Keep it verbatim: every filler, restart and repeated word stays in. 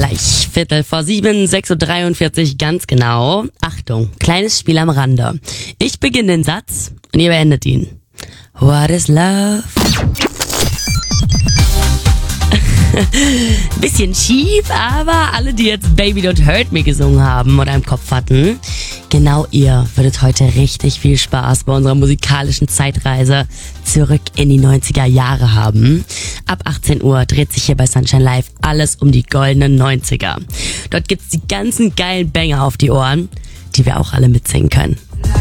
Gleich Viertel vor sieben, sechs Uhr dreiundvierzig ganz genau. Achtung, kleines Spiel am Rande. Ich beginne den Satz und ihr beendet ihn. What is love? Bisschen schief, aber alle, die jetzt Baby Don't Hurt Me gesungen haben oder im Kopf hatten, genau ihr würdet heute richtig viel Spaß bei unserer musikalischen Zeitreise zurück in die neunziger Jahre haben. Ab achtzehn Uhr dreht sich hier bei Sunshine Live alles um die goldenen neunziger. Dort gibt's die ganzen geilen Banger auf die Ohren, die wir auch alle mitsingen können.